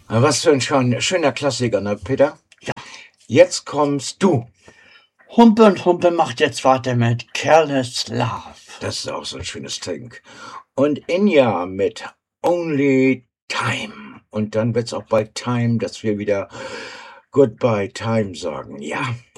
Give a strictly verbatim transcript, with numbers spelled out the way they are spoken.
Was für ein schön, schöner Klassiker, ne, Peter? Jetzt kommst du. Humpe und Humpe macht jetzt weiter mit Careless Love. Das ist auch so ein schönes Ding. Und Inja mit Only Time. Und dann wird's auch bald Time, dass wir wieder Goodbye Time sagen. Ja.